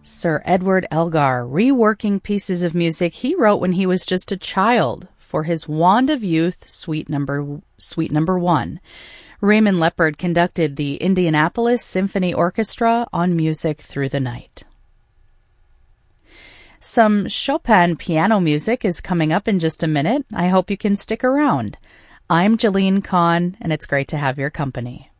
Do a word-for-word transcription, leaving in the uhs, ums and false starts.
Sir Edward Elgar, reworking pieces of music he wrote when he was just a child for his Wand of Youth Suite number, Suite number one. Raymond Leppard conducted the Indianapolis Symphony Orchestra on Music Through the Night. Some Chopin piano music is coming up in just a minute. I hope you can stick around. I'm Jalene Kahn, and it's great to have your company.